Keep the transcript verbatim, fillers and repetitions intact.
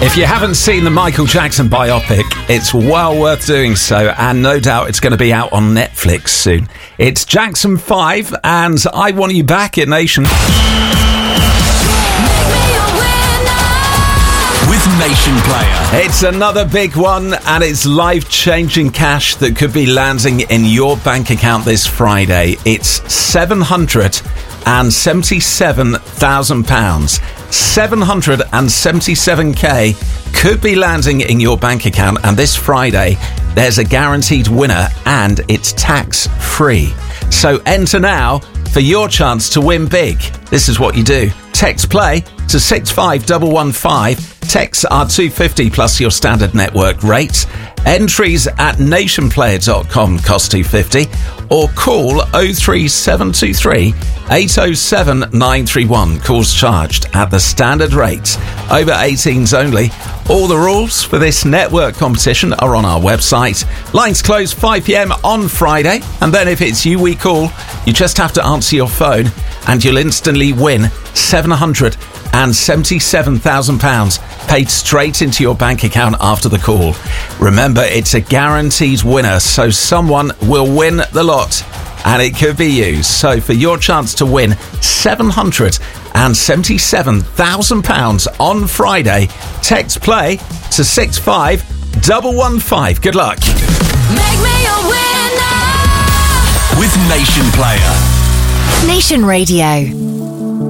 If you haven't seen the Michael Jackson biopic, it's well worth doing so, and no doubt it's going to be out on Netflix soon. It's Jackson five, and I Want You Back at Nation. With Nation Player. It's another big one, and it's life-changing cash that could be landing in your bank account this Friday. It's seven hundred seventy-seven thousand pounds. seven hundred seventy-seven k could be landing in your bank account, and this Friday there's a guaranteed winner, and it's tax-free. So enter now for your chance to win big. This is what you do. Text play to six five one one five. Texts are two pounds fifty plus your standard network rates. Entries at nationplayer dot com cost two pounds fifty, or call oh three seven two three eight oh seven nine three one. Calls charged at the standard rates. Over eighteens only. All the rules for this network competition are on our website. Lines close five p.m. on Friday, and then if it's you we call, you just have to answer your phone and you'll instantly win seven hundred seventy-seven thousand pounds paid straight into your bank account after the call. Remember, it's a guaranteed winner, so someone will win the lot, and it could be you. So for your chance to win seven hundred seventy-seven thousand pounds on Friday, text play to six five one one five. Good luck. Make me a winner with Nation Player. Nation Radio.